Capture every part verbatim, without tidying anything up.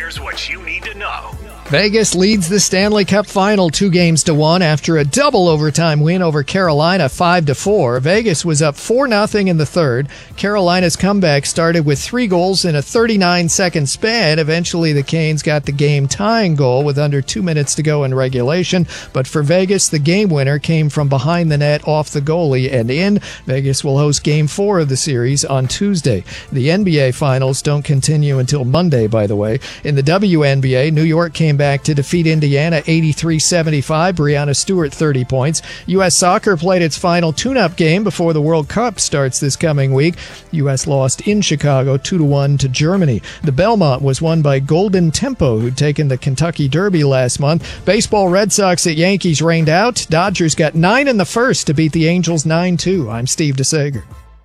Here's what you need to know. Vegas leads the Stanley Cup Final two games to one after a double overtime win over Carolina five to four. Vegas was up four nothing in the third. Carolina's comeback started with three goals in a thirty-nine second span. Eventually, the Canes got the game-tying goal with under two minutes to go in regulation. But for Vegas, the game winner came from behind the net off the goalie and in. Vegas will host Game four of the series on Tuesday. The N B A Finals don't continue until Monday, by the way. In the W N B A, New York came back to defeat Indiana eighty-three seventy-five. Breanna Stewart, thirty points. U S Soccer played its final tune-up game before the World Cup starts this coming week. U S lost in Chicago two to one to Germany. The Belmont was won by Golden Tempo, who'd taken the Kentucky Derby last month. Baseball, Red Sox at Yankees rained out. Dodgers got nine in the first to beat the Angels nine two. I'm Steve DeSager.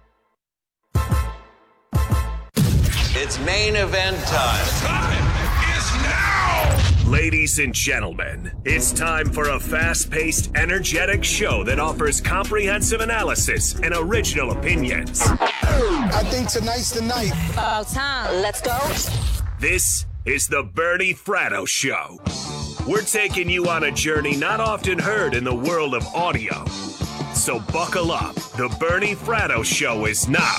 It's main event time. Time is now! Ladies and gentlemen, it's time for a fast-paced, energetic show that offers comprehensive analysis and original opinions. I think tonight's the night. About time. Let's go. This is the Bernie Fratto Show. We're taking you on a journey not often heard in the world of audio. So buckle up. The Bernie Fratto Show is now.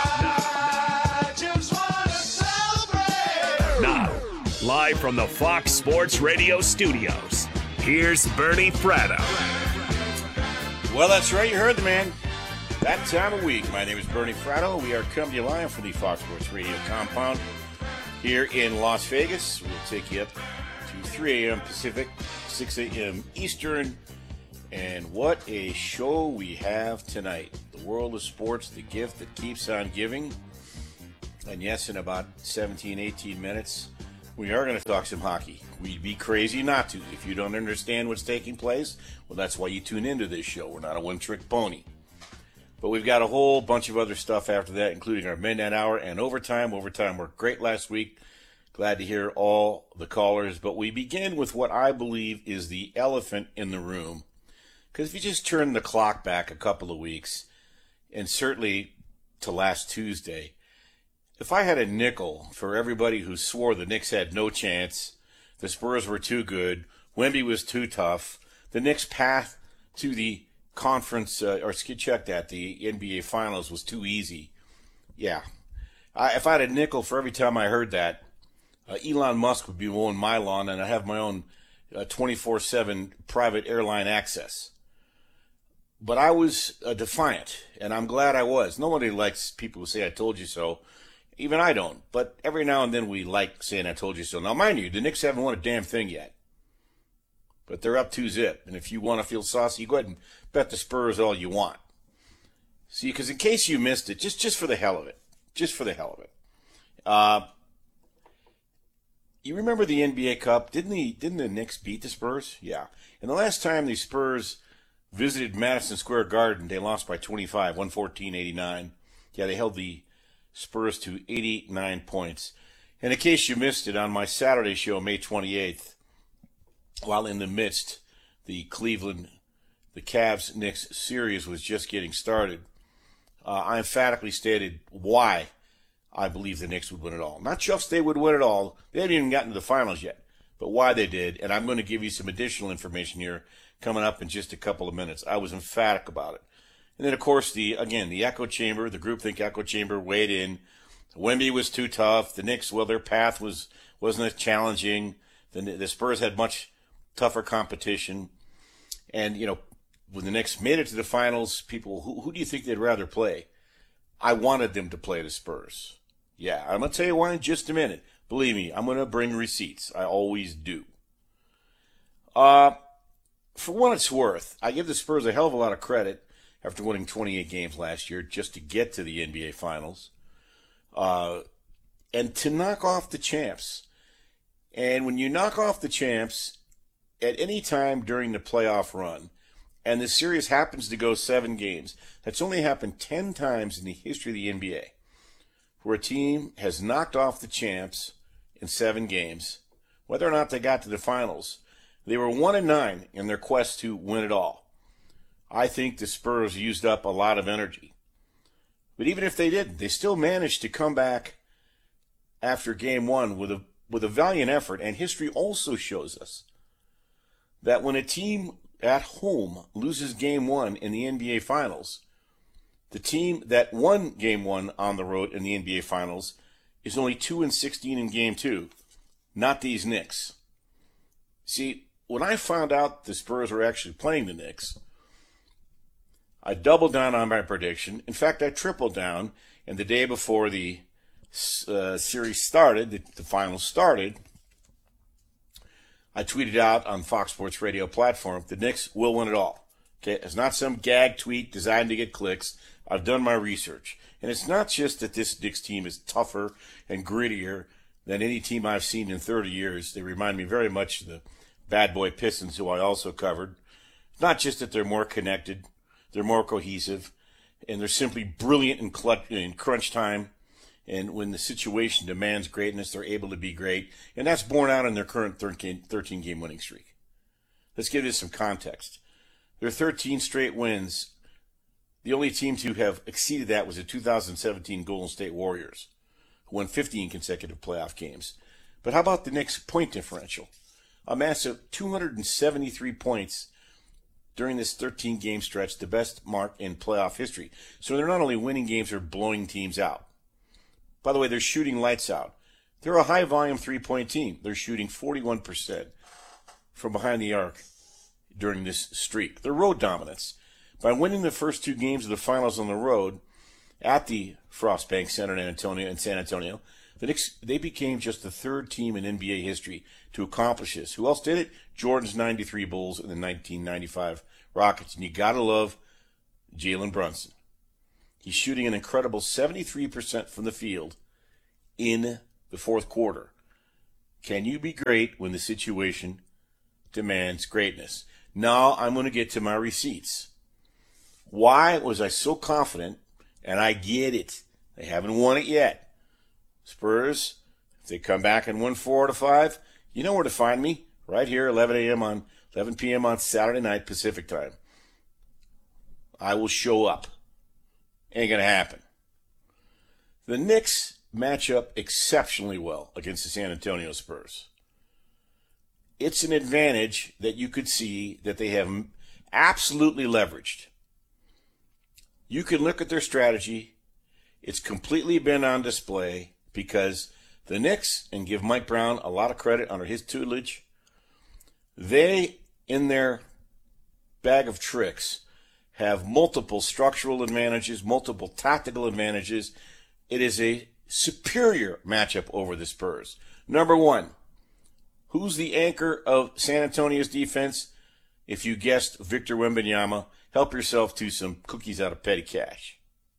Now, live from the Fox Sports Radio studios, here's Bernie Fratto. Well, that's right. You heard the man. That time of week. My name is Bernie Fratto. We are coming to you live from the Fox Sports Radio compound here in Las Vegas. We'll take you up to three a.m. Pacific, six a.m. Eastern. And what a show we have tonight. The world of sports, the gift that keeps on giving. And yes, in about seventeen, eighteen minutes, we are going to talk some hockey. We'd be crazy not to. If you don't understand what's taking place, well, that's why you tune into this show. We're not a one-trick pony. But we've got a whole bunch of other stuff after that, including our midnight hour and overtime. Overtime worked great last week. Glad to hear all the callers. But we begin with what I believe is the elephant in the room. Because if you just turn the clock back a couple of weeks, and certainly to last Tuesday, if I had a nickel for everybody who swore the Knicks had no chance, the Spurs were too good, Wemby was too tough, the Knicks' path to the conference, uh, or check that, the N B A Finals was too easy. Yeah. I, if I had a nickel for every time I heard that, uh, Elon Musk would be mowing my lawn, and I'd have my own uh, twenty-four seven private airline access. But I was uh, defiant, and I'm glad I was. Nobody likes people who say, I told you so. Even I don't. But every now and then we like saying, I told you so. Now, mind you, the Knicks haven't won a damn thing yet. But they're up two zip. And if you want to feel saucy, go ahead and bet the Spurs all you want. See, because in case you missed it, just, just for the hell of it. Just for the hell of it. Uh, you remember the N B A Cup? Didn't the, didn't the Knicks beat the Spurs? Yeah. And the last time the Spurs visited Madison Square Garden, they lost by twenty-five, one fourteen eighty-nine. Yeah, they held the Spurs to eighty-nine points. And in case you missed it, on my Saturday show, May twenty-eighth, while in the midst, the Cleveland, the Cavs-Knicks series was just getting started, uh, I emphatically stated why I believe the Knicks would win it all. Not just they would win it all. They haven't even gotten to the finals yet, but why they did. And I'm going to give you some additional information here coming up in just a couple of minutes. I was emphatic about it. And then, of course, the again, the echo chamber, the groupthink echo chamber weighed in. Wemby was too tough. The Knicks, well, their path was, wasn't as challenging. The, the Spurs had much tougher competition. And, you know, when the Knicks made it to the finals, people, who, who do you think they'd rather play? I wanted them to play the Spurs. Yeah, I'm going to tell you why in just a minute. Believe me, I'm going to bring receipts. I always do. Uh, for what it's worth, I give the Spurs a hell of a lot of credit after winning twenty-eight games last year just to get to the N B A Finals. Uh, and to knock off the champs. And when you knock off the champs at any time during the playoff run, and the series happens to go seven games, that's only happened ten times in the history of the N B A, where a team has knocked off the champs in seven games, whether or not they got to the finals. They were one and nine in their quest to win it all. I think the Spurs used up a lot of energy. But even if they didn't, they still managed to come back after game one with a with a valiant effort, and history also shows us that when a team at home loses game one in the N B A Finals, the team that won game one on the road in the N B A Finals is only two and sixteen in game two, not these Knicks. See, when I found out the Spurs were actually playing the Knicks, I doubled down on my prediction. In fact, I tripled down, and the day before the uh, series started, the, the finals started, I tweeted out on Fox Sports Radio platform, the Knicks will win it all. Okay, it's not some gag tweet designed to get clicks. I've done my research. And it's not just that this Knicks team is tougher and grittier than any team I've seen in thirty years. They remind me very much of the Bad Boy Pistons, who I also covered. It's not just that they're more connected, they're more cohesive, and they're simply brilliant in, clutch, in crunch time. And when the situation demands greatness, they're able to be great. And that's borne out in their current thirteen-game winning streak. Let's give this some context. Their thirteen straight wins, the only team to have exceeded that was the two thousand seventeen Golden State Warriors, who won fifteen consecutive playoff games. But how about the Knicks' point differential? A massive two hundred seventy-three points during this thirteen-game stretch, the best mark in playoff history. So they're not only winning games, they're blowing teams out. By the way, they're shooting lights out. They're a high-volume three-point team. They're shooting forty-one percent from behind the arc during this streak. Their road dominance. By winning the first two games of the finals on the road at the Frostbank Center in Antonio, in San Antonio, the Knicks, they became just the third team in N B A history to accomplish this. Who else did it? Jordan's ninety-three Bulls and the nineteen ninety-five Rockets. And you got to love Jalen Brunson. He's shooting an incredible seventy-three percent from the field in the fourth quarter. Can you be great when the situation demands greatness? Now I'm going to get to my receipts. Why was I so confident? And I get it. They haven't won it yet. Spurs, if they come back and win four out of five, you know where to find me. Right here, eleven a.m. on eleven p.m. on Saturday night Pacific time. I will show up. Ain't going to happen. The Knicks match up exceptionally well against the San Antonio Spurs. It's an advantage that you could see that they have absolutely leveraged. You can look at their strategy. It's completely been on display because the Knicks, and give Mike Brown a lot of credit under his tutelage, they, in their bag of tricks, have multiple structural advantages, multiple tactical advantages. It is a superior matchup over the Spurs. Number one, who's the anchor of San Antonio's defense? If you guessed Victor Wembanyama, help yourself to some cookies out of petty cash.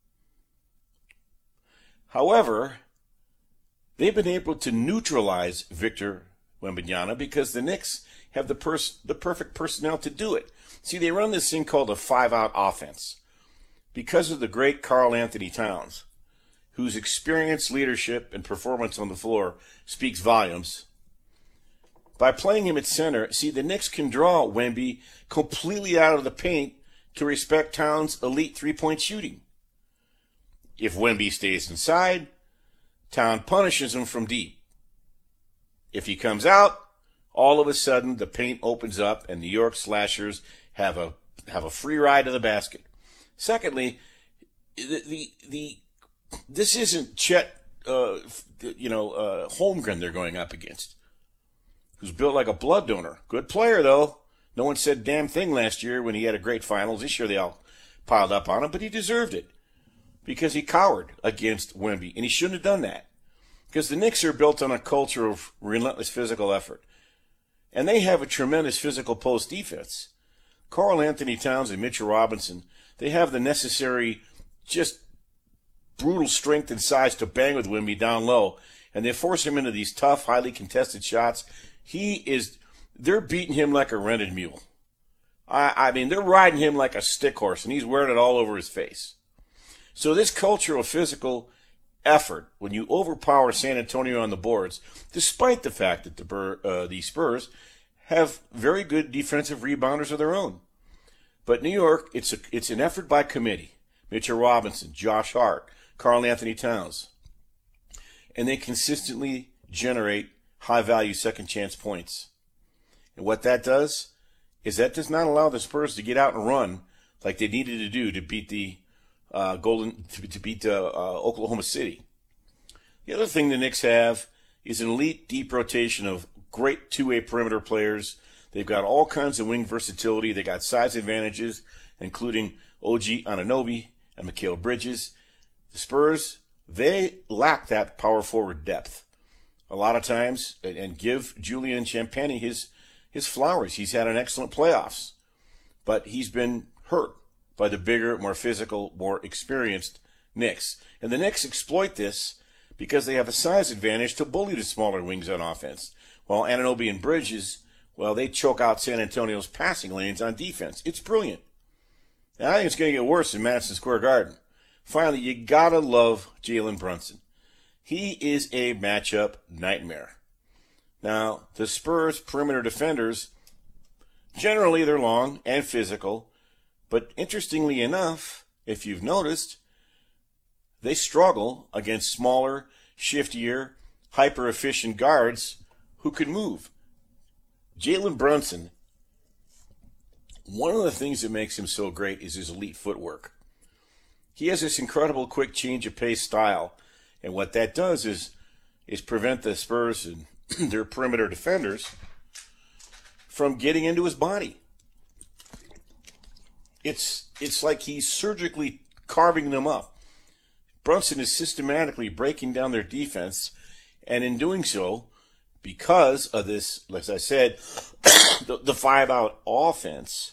However, they've been able to neutralize Victor Wembanyama because the Knicks have the pers- the perfect personnel to do it. See, they run this thing called a five-out offense because of the great Karl Anthony Towns, whose experience, leadership, and performance on the floor speaks volumes. By playing him at center, see, the Knicks can draw Wemby completely out of the paint to respect Towns' elite three-point shooting. If Wemby stays inside, Town punishes him from deep. If he comes out, all of a sudden the paint opens up and New York Slashers have a have a free ride to the basket. Secondly, the the, the this isn't Chet, uh, you know, uh, Holmgren they're going up against, who's built like a blood donor. Good player though. No one said a damn thing last year when he had a great finals. This year they all piled up on him, but he deserved it because he cowered against Wemby, and he shouldn't have done that because the Knicks are built on a culture of relentless physical effort, and they have a tremendous physical post defense. Karl Anthony Towns and Mitchell Robinson, they have the necessary just brutal strength and size to bang with Wemby down low, and they force him into these tough, highly contested shots. He is, they're beating him like a rented mule. I, I mean, they're riding him like a stick horse, and he's wearing it all over his face. So this culture of physical effort, when you overpower San Antonio on the boards, despite the fact that the, uh, the Spurs have very good defensive rebounders of their own. But New York, it's a, it's an effort by committee. Mitchell Robinson, Josh Hart, Karl Anthony Towns. And they consistently generate high-value second-chance points. And what that does is that does not allow the Spurs to get out and run like they needed to do to beat the uh, Golden to, to beat uh, uh, Oklahoma City. The other thing the Knicks have is an elite deep rotation of great two-way perimeter players. They've got all kinds of wing versatility. They got size advantages, including O G Anunoby and Mikal Bridges. The Spurs, they lack that power forward depth a lot of times, and give Julian Champagnie his his flowers. He's had an excellent playoffs, but he's been hurt by the bigger, more physical, more experienced Knicks. And the Knicks exploit this because they have a size advantage to bully the smaller wings on offense, while Anunoby and Bridges, well, they choke out San Antonio's passing lanes on defense. It's brilliant. And I think it's going to get worse in Madison Square Garden. Finally, you gotta love Jalen Brunson. He is a matchup nightmare. Now, the Spurs perimeter defenders, generally they're long and physical, but interestingly enough, if you've noticed, they struggle against smaller, shiftier, hyper-efficient guards who can move. Jalen Brunson, one of the things that makes him so great is his elite footwork. He has this incredible quick change of pace style, and what that does is is prevent the Spurs and their perimeter defenders from getting into his body. It's it's like he's surgically carving them up. Brunson is systematically breaking down their defense, and in doing so, because of this, as I said, the, the five-out offense,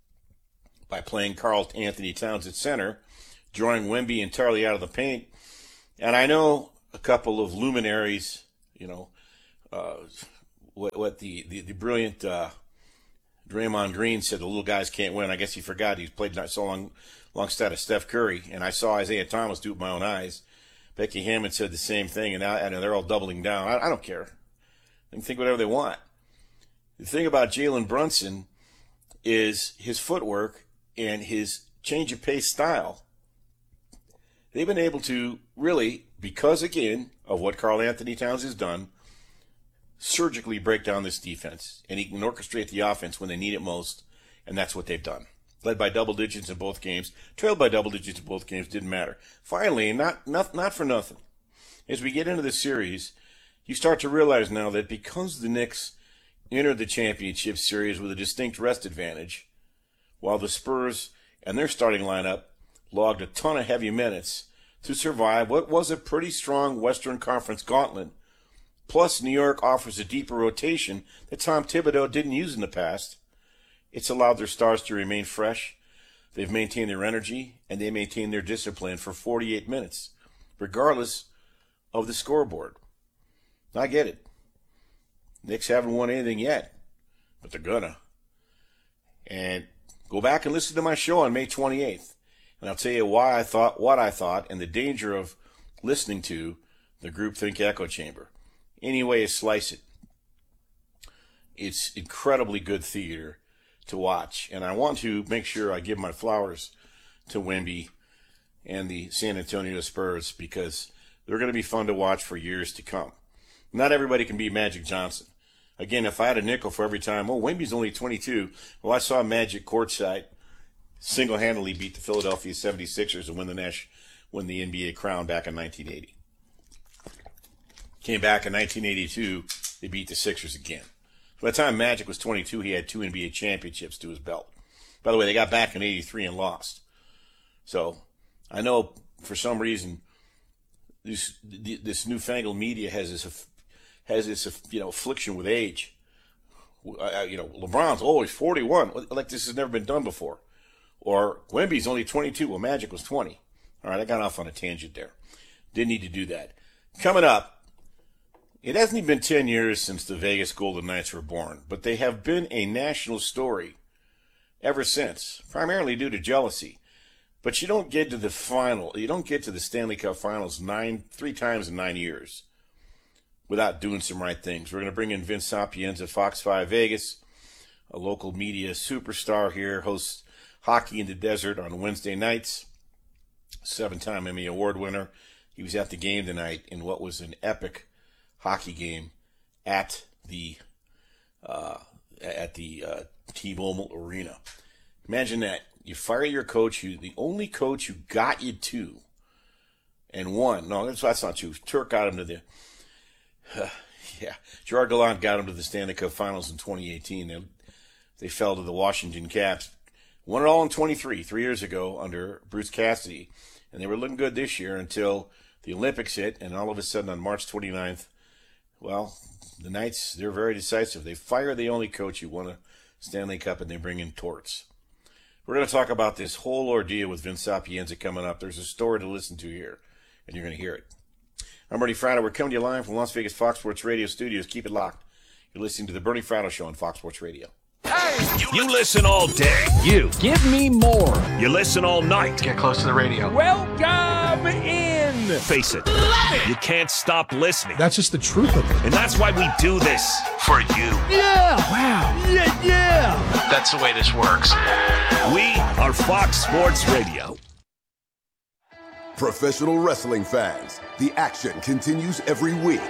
by playing Karl Anthony Towns at center, drawing Wemby entirely out of the paint. And I know a couple of luminaries, you know, uh, what, what the, the, the brilliant uh, Draymond Green said, the little guys can't win. I guess he forgot he's played so long alongside of Steph Curry. And I saw Isaiah Thomas do it with my own eyes. Becky Hammond said the same thing, and, now, and they're all doubling down. I, I don't care. They can think whatever they want. The thing about Jalen Brunson is his footwork and his change of pace style. They've been able to really, because again of what Karl Anthony Towns has done, surgically break down this defense. And he can orchestrate the offense when they need it most, and that's what they've done. Led by double digits in both games, trailed by double digits in both games, didn't matter. Finally, not, not, not for nothing, as we get into the series, you start to realize now that because the Knicks entered the championship series with a distinct rest advantage, while the Spurs and their starting lineup logged a ton of heavy minutes to survive what was a pretty strong Western Conference gauntlet. Plus, New York offers a deeper rotation that Tom Thibodeau didn't use in the past. It's allowed their stars to remain fresh. They've maintained their energy, and they maintained their discipline for forty-eight minutes, regardless of the scoreboard. I get it. Knicks haven't won anything yet, but they're gonna. And go back and listen to my show on May twenty-eighth. And I'll tell you why I thought what I thought and the danger of listening to the groupthink echo chamber. Any way you slice it, it's incredibly good theater to watch. And I want to make sure I give my flowers to Wemby and the San Antonio Spurs because they're going to be fun to watch for years to come. Not everybody can be Magic Johnson. Again, if I had a nickel for every time, oh, Wemby's only twenty-two. Well, I saw Magic courtside single-handedly beat the Philadelphia seventy-sixers and win the Nash, win the N B A crown back in nineteen eighty. Came back in nineteen eighty-two, they beat the Sixers again. By the time Magic was twenty-two, he had two N B A championships to his belt. By the way, they got back in eighty-three and lost. So I know for some reason this this newfangled media has this has this you know affliction with age. Uh, you know, LeBron's always forty-one, like this has never been done before. Or Wemby's only twenty-two. Well, Magic was twenty. All right, I got off on a tangent there. Didn't need to do that. Coming up, it hasn't even been ten years since the Vegas Golden Knights were born, but they have been a national story ever since, primarily due to jealousy. But you don't get to the final, you don't get to the Stanley Cup Finals nine, three times in nine years without doing some right things. We're going to bring in Vince Sapienza, Fox five Vegas, a local media superstar here, hosts Hockey in the Desert on Wednesday nights, seven-time Emmy Award winner. He was at the game tonight in what was an epic hockey game at the uh, at the uh, T-Mobile Arena. Imagine that. You fire your coach, you the only coach who got you to and won. No, that's, that's not true. Turk got him to the uh, yeah. Gerard Gallant got him to the Stanley Cup Finals in twenty eighteen. They they fell to the Washington Caps. Won it all in twenty-three, three years ago under Bruce Cassidy, and they were looking good this year until the Olympics hit, and all of a sudden on March twenty-ninth, well, the Knights, they're very decisive. They fire the only coach who won a Stanley Cup, and they bring in Torts. We're going to talk about this whole ordeal with Vince Sapienza coming up. There's a story to listen to here, and you're going to hear it. I'm Bernie Fratto. We're coming to you live from Las Vegas Fox Sports Radio studios. Keep it locked. You're listening to the Bernie Fratto Show on Fox Sports Radio. Hey! You listen all day. You. Give me more. You listen all night. Get close to the radio. Welcome in. Face it. You can't stop listening. That's just the truth of it. And that's why we do this. For you. Yeah. Wow. Yeah, yeah. That's the way this works. We are Fox Sports Radio. Professional wrestling fans, the action continues every week.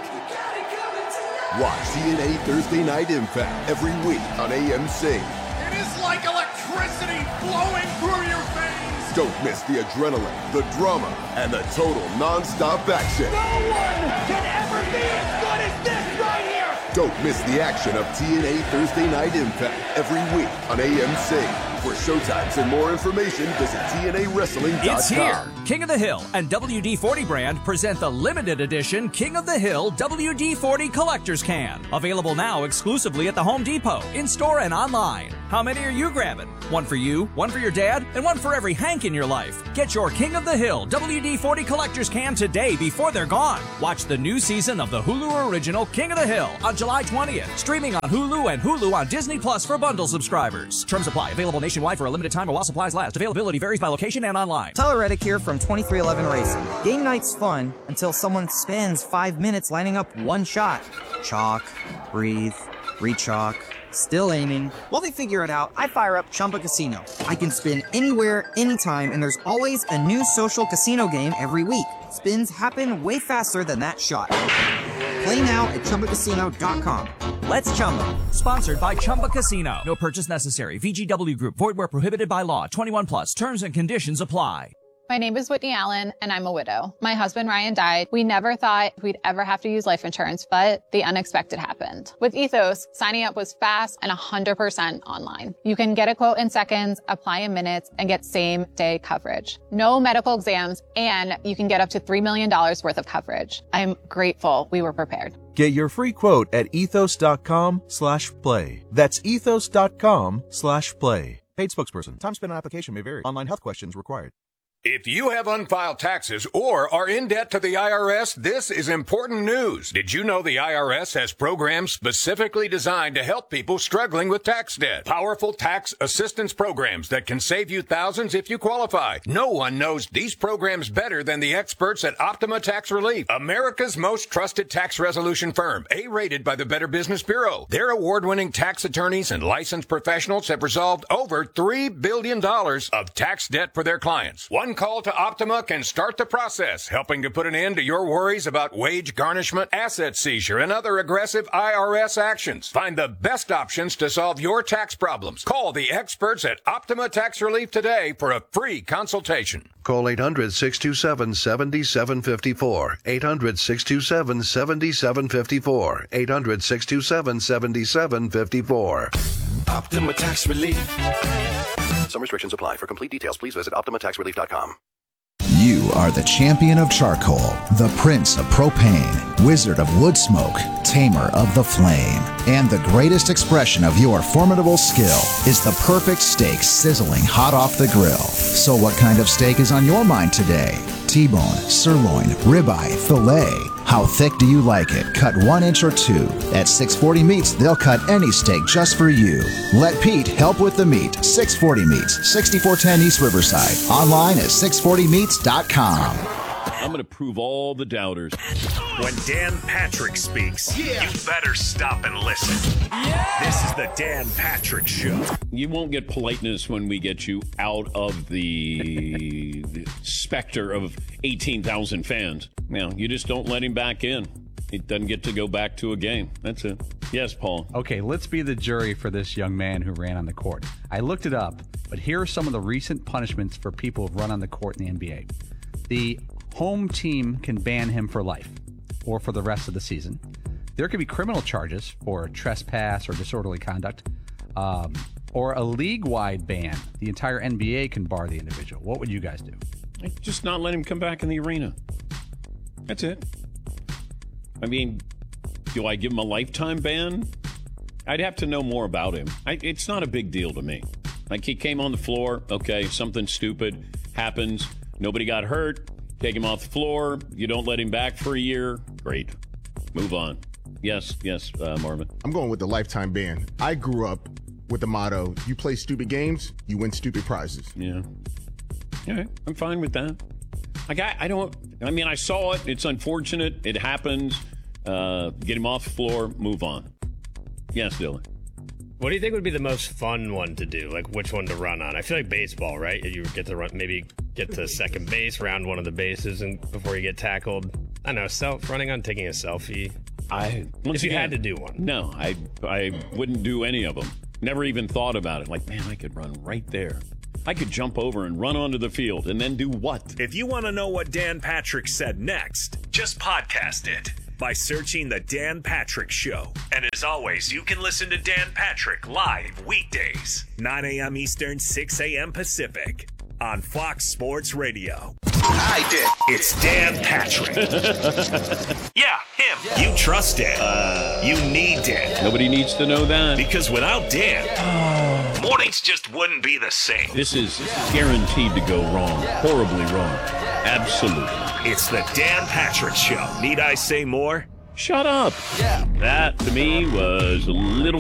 Watch T N A Thursday Night Impact every week on A M C. It is like electricity flowing through your veins. Don't miss the adrenaline, the drama, and the total non-stop action. No one can ever be as good as this right here. Don't miss the action of T N A Thursday Night Impact every week on A M C. For showtimes and more information, visit T N A wrestling dot com. It's here. King of the Hill and W D forty brand present the limited edition King of the Hill W D forty Collector's Can. Available now exclusively at the Home Depot, in-store and online. How many are you grabbing? One for you, one for your dad, and one for every Hank in your life. Get your King of the Hill W D forty Collector's Can today before they're gone. Watch the new season of the Hulu original King of the Hill on July twentieth. Streaming on Hulu and Hulu on Disney Plus for bundle subscribers. Terms apply. Available nationwide for a limited time while supplies last. Availability varies by location and online. Tyler Reddick here from twenty-three eleven Racing. Game night's fun until someone spends five minutes lining up one shot. Chalk, breathe, re-chalk, still aiming. While they figure it out, I fire up Chumba Casino. I can spin anywhere, anytime, and there's always a new social casino game every week. Spins happen way faster than that shot. Play now at Chumba Casino dot com. Let's Chumba. Sponsored by Chumba Casino. No purchase necessary. V G W Group. Void where prohibited by law. twenty-one plus. Terms and conditions apply. My name is Whitney Allen, and I'm a widow. My husband, Ryan, died. We never thought we'd ever have to use life insurance, but the unexpected happened. With Ethos, signing up was fast and one hundred percent online. You can get a quote in seconds, apply in minutes, and get same-day coverage. No medical exams, and you can get up to three million dollars worth of coverage. I'm grateful we were prepared. Get your free quote at ethos.com slash play. That's ethos.com slash play. Paid spokesperson. Time spent on application may vary. Online health questions required. If you have unfiled taxes or are in debt to the I R S, this is important news. Did you know the I R S has programs specifically designed to help people struggling with tax debt? Powerful tax assistance programs that can save you thousands if you qualify. No one knows these programs better than the experts at Optima Tax Relief, America's most trusted tax resolution firm, A-rated by the Better Business Bureau. Their award-winning tax attorneys and licensed professionals have resolved over three billion dollars of tax debt for their clients. One call to Optima can start the process, helping to put an end to your worries about wage garnishment, asset seizure, and other aggressive I R S actions. Find the best options to solve your tax problems. Call the experts at Optima Tax Relief today for a free consultation. Call eight hundred, six two seven, seven seven five four. eight hundred, six two seven, seven seven five four. eight hundred, six two seven, seven seven five four. Optima Tax Relief. Some restrictions apply. For complete details, please visit optima tax relief dot com. You are the champion of charcoal, the prince of propane, wizard of wood smoke, tamer of the flame. And the greatest expression of your formidable skill is the perfect steak sizzling hot off the grill. So what kind of steak is on your mind today? T-bone, sirloin, ribeye, filet. How thick do you like it? Cut one inch or two. At six forty Meats, they'll cut any steak just for you. Let Pete help with the meat. six forty Meats, sixty-four ten East Riverside. Online at six forty meats dot com. I'm going to prove all the doubters. When Dan Patrick speaks, yeah. you better stop and listen. Yeah. This is the Dan Patrick Show. You won't get politeness when we get you out of the, the specter of eighteen thousand fans. Now, you just don't let him back in. He doesn't get to go back to a game. That's it. Yes, Paul. Okay, let's be the jury for this young man who ran on the court. I looked it up, but here are some of the recent punishments for people who've run on the court in the N B A. The home team can ban him for life or for the rest of the season. There could be criminal charges for trespass or disorderly conduct, um, or a league-wide ban. The entire N B A can bar the individual. What would you guys do? Just not let him come back in the arena. That's it. I mean, do I give him a lifetime ban? I'd have to know more about him. I, it's not a big deal to me. Like, he came on the floor. Okay, something stupid happens. Nobody got hurt. Take him off the floor. You don't let him back for a year. Great. Move on. Yes, yes, uh, Marvin. I'm going with the lifetime ban. I grew up with the motto, you play stupid games, you win stupid prizes. Yeah. Yeah, I'm fine with that. Like, I, I don't, I mean, I saw it. It's unfortunate. It happens. Uh, get him off the floor. Move on. Yes, Dylan. What do you think would be the most fun one to do? Like, which one to run on? I feel like baseball, right? You get to run, maybe get to second base, round one of the bases, and before you get tackled. I don't know, self running on, taking a selfie. I if you again, had to do one. No, I I wouldn't do any of them. Never even thought about it. Like, man, I could run right there. I could jump over and run onto the field and then do what? If you want to know what Dan Patrick said next, just podcast it by searching The Dan Patrick Show. And as always, you can listen to Dan Patrick live weekdays, nine a.m. Eastern, six a.m. Pacific, on Fox Sports Radio. I did. It's Dan Patrick. Yeah, him. Yeah. You trust Dan. Uh, you need Dan. Nobody needs to know that. Because without Dan, oh. mornings just wouldn't be the same. This is guaranteed to go wrong. Horribly wrong. Absolutely. It's the Dan Patrick Show. Need I say more? Shut up. Yeah. That, to me, was a little